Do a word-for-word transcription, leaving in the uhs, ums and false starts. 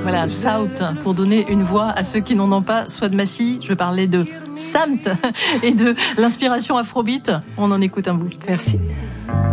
Voilà, South, pour donner une voix à ceux qui n'en ont pas. Souad Massi, je parlais de Samt et de l'inspiration afrobeat. On en écoute un bout. Merci.